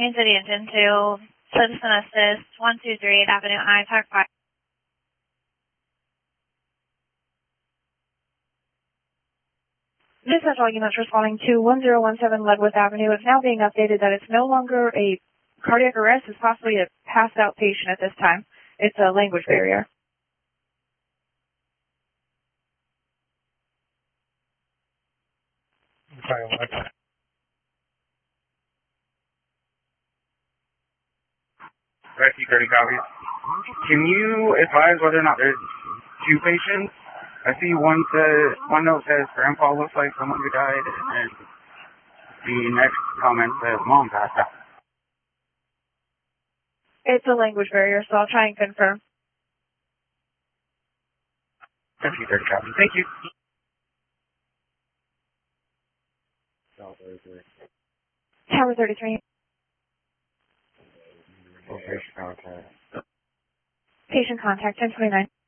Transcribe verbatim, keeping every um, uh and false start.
Queen City Engine two, Citizen Assist, one two three eighth Avenue I, Talk five. Dispatch all units responding to one zero one seven Ledworth Avenue is now being updated that it's no longer a cardiac arrest, it's possibly a passed out patient at this time. It's a language barrier. Sorry, what? Rescue thirty copies. Can you advise whether or not there's two patients? I see one says, one note says grandpa looks like someone who died, and the next comment says mom passed out. It's a language barrier, so I'll try and confirm. Rescue thirty copies. Thank you. Tower thirty-three. Patient contact. Patient contact, ten twenty-nine.